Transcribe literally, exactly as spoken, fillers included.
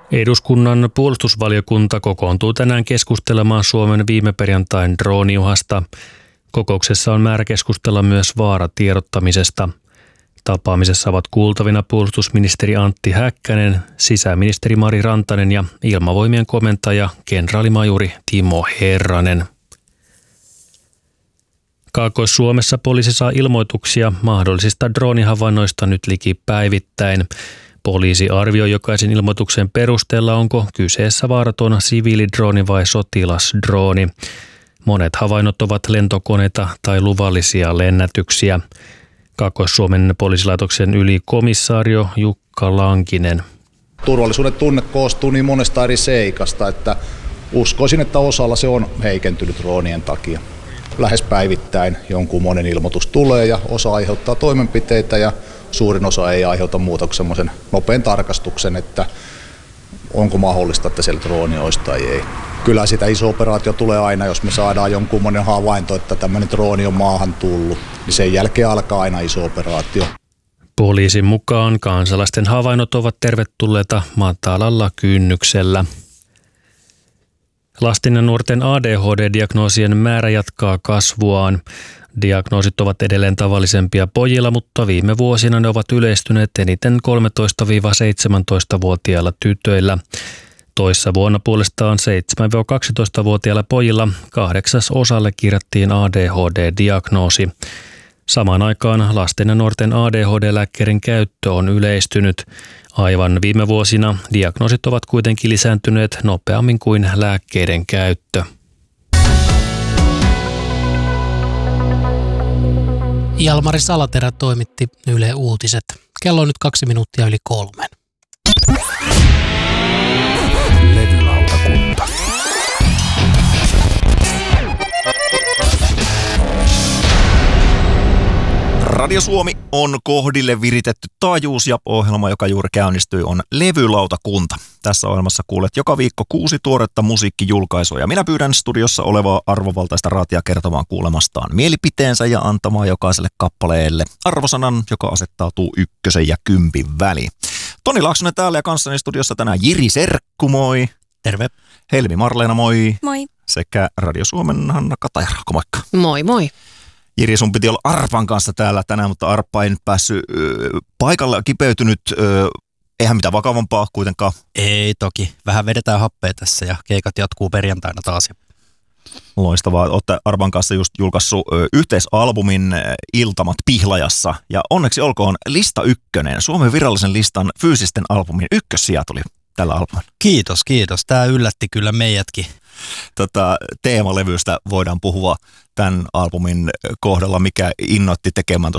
Eduskunnan puolustusvaliokunta kokoontuu tänään keskustelemaan Suomen viime perjantain drooniuhasta. Kokouksessa on määrä keskustella myös vaaratiedottamisesta. Tapaamisessa ovat kuultavina puolustusministeri Antti Häkkänen, sisäministeri Mari Rantanen ja ilmavoimien komentaja kenraalimajuri Timo Herranen. Kaakkois-Suomessa poliisi saa ilmoituksia mahdollisista droonihavainnoista nyt liki päivittäin. Poliisi arvioi jokaisen ilmoituksen perusteella, onko kyseessä vaaraton siviilidrooni vai sotilasdrooni. Monet havainnot ovat lentokoneita tai luvallisia lennätyksiä. Kaakkois-Suomen poliisilaitoksen ylikomissaario Jukka Lankinen. Turvallisuuden tunne koostuu niin monesta eri seikasta, että uskoisin, että osalla se on heikentynyt droonien takia. Lähes päivittäin jonkun monen ilmoitus tulee ja osa aiheuttaa toimenpiteitä ja suurin osa ei aiheuta muuta kuin semmoisen nopean tarkastuksen, että onko mahdollista, että siellä drooni olisi tai ei. Kyllä sitä iso operaatio tulee aina, jos me saadaan jonkun monen havainto, että tämmöinen drooni on maahan tullut, niin sen jälkeen alkaa aina iso operaatio. Poliisin mukaan kansalaisten havainnot ovat tervetulleita matalalla kynnyksellä. Lasten ja nuorten A D H D-diagnoosien määrä jatkaa kasvuaan. Diagnoosit ovat edelleen tavallisempia pojilla, mutta viime vuosina ne ovat yleistyneet eniten kolmetoista–seitsemäntoista-vuotiailla tytöillä. Toissa vuonna puolestaan seitsemän–kaksitoista-vuotiailla pojilla kahdeksas osalle kirjattiin A D H D-diagnoosi. Samaan aikaan lasten ja nuorten A D H D-lääkkeiden käyttö on yleistynyt. Aivan viime vuosina diagnoosit ovat kuitenkin lisääntyneet nopeammin kuin lääkkeiden käyttö. Jalmari Salaterä toimitti Yle Uutiset. Kello on nyt kaksi minuuttia yli kolmen. Levylautakunta. Radio Suomi on kohdille viritetty taajuus ja ohjelma, joka juuri käynnistyi, on Levylautakunta. Tässä ohjelmassa kuulet joka viikko kuusi tuoretta musiikkijulkaisua ja minä pyydän studiossa olevaa arvovaltaista raatia kertomaan kuulemastaan mielipiteensä ja antamaan jokaiselle kappaleelle arvosanan, joka asettautuu ykkösen ja kympin väliin. Toni Laaksonen täällä ja kanssani studiossa tänään Jiri Serkku, moi. Terve. Helmi Marleena, moi. Moi. Sekä Radio Suomen Hanna Katajärauko, moikka. Moi moi. Jiri, sun piti olla Arpan kanssa täällä tänään, mutta Arppa ei nyt päässyt ö, paikalla, kipeytynyt. Ö, eihän mitään vakavampaa kuitenkaan. Ei toki. Vähän vedetään happea tässä ja keikat jatkuu perjantaina taas. Loistavaa. Olette Arpan kanssa just julkaissut ö, yhteisalbumin ö, Iltamat Pihlajassa. Ja onneksi olkoon lista ykkönen. Suomen virallisen listan fyysisten albumin ykkössija tuli tällä albumilla. Kiitos, kiitos. Tämä yllätti kyllä meidätkin. Tota, teemalevystä voidaan puhua tämän albumin kohdalla, mikä innoitti tekemään tuosta